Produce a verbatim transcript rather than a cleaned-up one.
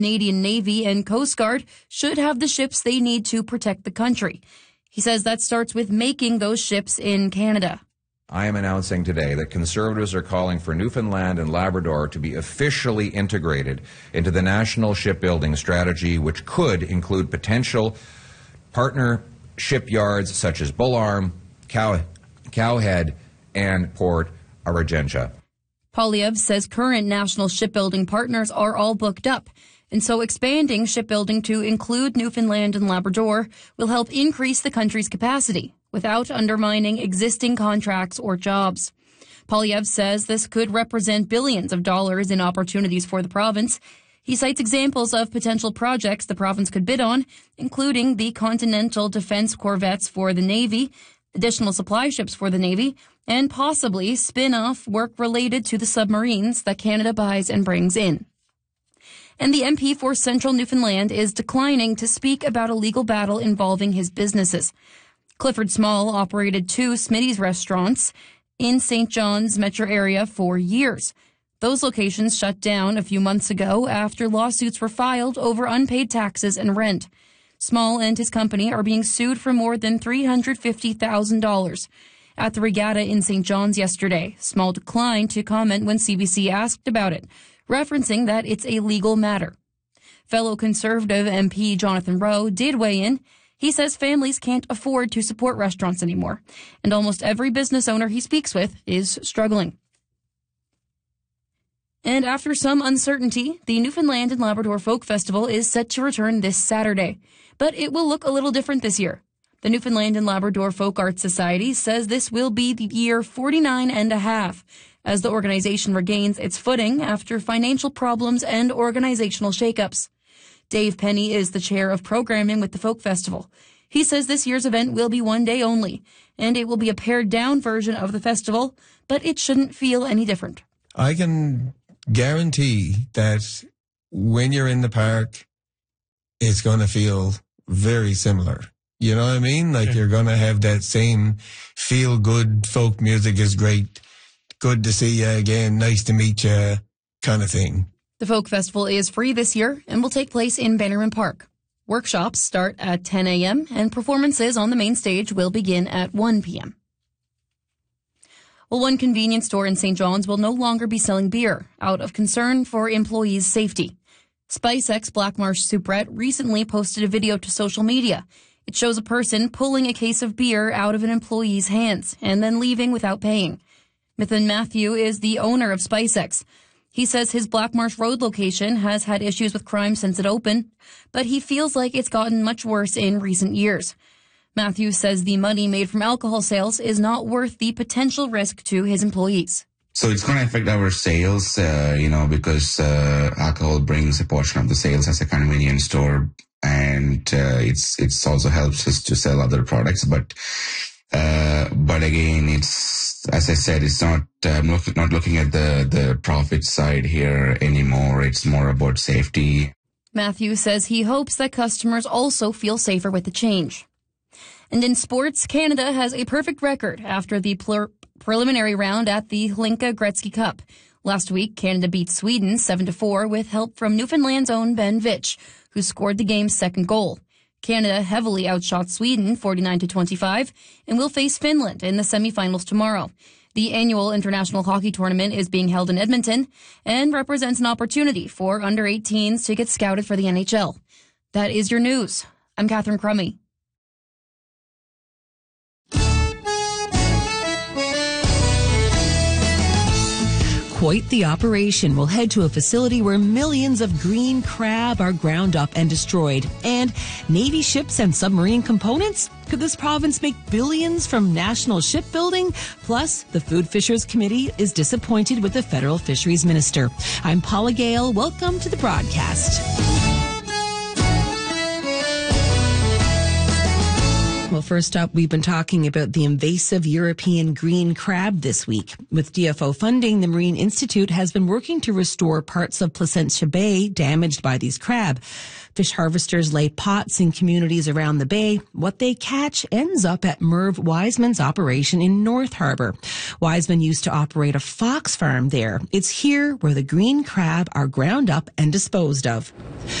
Canadian Navy and Coast Guard should have the ships they need to protect the country. He says that starts with making those ships in Canada. I am announcing today that Conservatives are calling for Newfoundland and Labrador to be officially integrated into the national shipbuilding strategy, which could include potential partner shipyards such as Bullarm, Cow- Cowhead, and Port Argentia. Poilievre says current national shipbuilding partners are all booked up, and so expanding shipbuilding to include Newfoundland and Labrador will help increase the country's capacity without undermining existing contracts or jobs. Poilievre says this could represent billions of dollars in opportunities for the province. He cites examples of potential projects the province could bid on, including the Continental Defense Corvettes for the Navy, additional supply ships for the Navy, and possibly spin-off work related to the submarines that Canada buys and brings in. And the M P for Central Newfoundland is declining to speak about a legal battle involving his businesses. Clifford Small operated two Smitty's restaurants in Saint John's metro area for years. Those locations shut down a few months ago after lawsuits were filed over unpaid taxes and rent. Small and his company are being sued for more than three hundred fifty thousand dollars. At the regatta in Saint John's yesterday, Small declined to comment when C B C asked about it, referencing that it's a legal matter. Fellow Conservative M P Jonathan Rowe did weigh in. He says families can't afford to support restaurants anymore, and almost every business owner he speaks with is struggling. And after some uncertainty, the Newfoundland and Labrador Folk Festival is set to return this Saturday, but it will look a little different this year. The Newfoundland and Labrador Folk Arts Society says this will be the year forty-nine and a half, as the organization regains its footing after financial problems and organizational shakeups. Dave Penny is the chair of programming with the Folk Festival. He says this year's event will be one day only, and it will be a pared-down version of the festival, but it shouldn't feel any different. I can guarantee that when you're in the park, it's going to feel very similar. You know what I mean? Like, you're going to have that same feel-good, folk music is great, good to see you again, nice to meet you kind of thing. The Folk Festival is free this year and will take place in Bannerman Park. Workshops start at ten a.m. and performances on the main stage will begin at one p.m. Well, one convenience store in Saint John's will no longer be selling beer out of concern for employees' safety. SpiceX Black Marsh Soubrette recently posted a video to social media. It shows a person pulling a case of beer out of an employee's hands and then leaving without paying. Mithan Matthew is the owner of SpiceX. He says his Black Marsh Road location has had issues with crime since it opened, but he feels like it's gotten much worse in recent years. Matthew says the money made from alcohol sales is not worth the potential risk to his employees. So it's going to affect our sales, uh, you know, because uh, alcohol brings a portion of the sales as a convenience store, and uh, it's it's also helps us to sell other products. But uh, but again, it's, as I said, it's not I'm uh, not, not looking at the the profit side here anymore. It's more about safety. Matthew says he hopes that customers also feel safer with the change. And in sports, Canada has a perfect record after the plur- preliminary round at the Hlinka Gretzky Cup. Last week, Canada beat Sweden seven to four with help from Newfoundland's own Ben Vitch, who scored the game's second goal. Canada heavily outshot Sweden forty-nine to twenty-five and will face Finland in the semifinals tomorrow. The annual international hockey tournament is being held in Edmonton and represents an opportunity for under eighteens to get scouted for the N H L. That is your news. I'm Catherine Crummy. Quite the operation. We'll head to a facility where millions of green crab are ground up and destroyed. And Navy ships and submarine components? Could this province make billions from national shipbuilding? Plus, the Food Fishers Committee is disappointed with the federal fisheries minister. I'm Paula Gale. Welcome to the broadcast. Well, first up, we've been talking about the invasive European green crab this week. With D F O funding, the Marine Institute has been working to restore parts of Placentia Bay damaged by these crab. Fish harvesters lay pots in communities around the bay. What they catch ends up at Merv Wiseman's operation in North Harbour. Wiseman used to operate a fox farm there. It's here where the green crab are ground up and disposed of.